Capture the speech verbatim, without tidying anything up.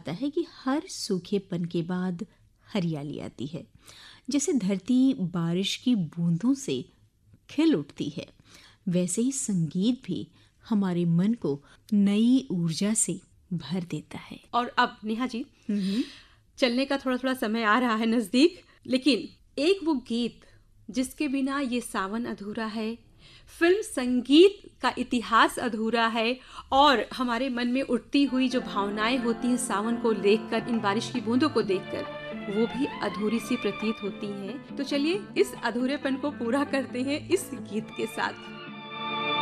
दिखाता है कि हर सूखेपन के बाद हरियाली आती है। जैसे धरती बारिश की बूंदों से खिल उठती है, वैसे ही संगीत भी हमारे मन को नई ऊर्जा से भर देता है। और अब नेहा जी, चलने का थोड़ा थोड़ा समय आ रहा है नजदीक, लेकिन एक वो गीत जिसके बिना ये सावन अधूरा है, फिल्म संगीत का इतिहास अधूरा है, और हमारे मन में उठती हुई जो भावनाएं होती हैं सावन को देखकर, इन बारिश की बूंदों को देखकर, वो भी अधूरी सी प्रतीत होती हैं। तो चलिए इस अधूरेपन को पूरा करते हैं इस गीत के साथ।